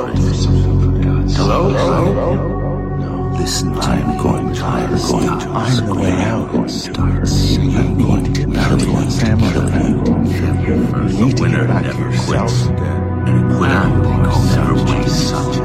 Hello? Listen to me. I'm going to find the way out. I'm going to get out of your family. You need to get back to yourself. And a quitter never wins.